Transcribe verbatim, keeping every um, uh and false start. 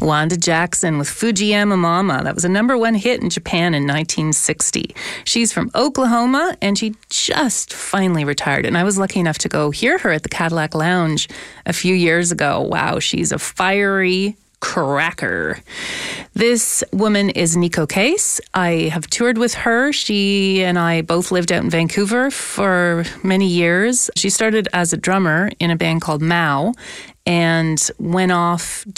Wanda Jackson with Fujiyama Mama. That was a number one hit in Japan in nineteen sixty. She's from Oklahoma, and she just finally retired. And I was lucky enough to go hear her at the Cadillac Lounge a few years ago. Wow, she's a fiery cracker. This woman is Neko Case. I have toured with her. She and I both lived out in Vancouver for many years. She started as a drummer in a band called Mao and went off